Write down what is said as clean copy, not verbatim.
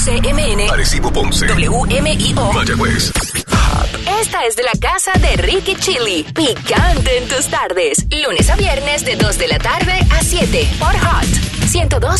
RCMN, Arecibo, Ponce, WMIO, Mayagüez. Esta es de la casa de Ricky Chili, picante en tus tardes, lunes a viernes de 2 de la tarde a 7 por Hot 102.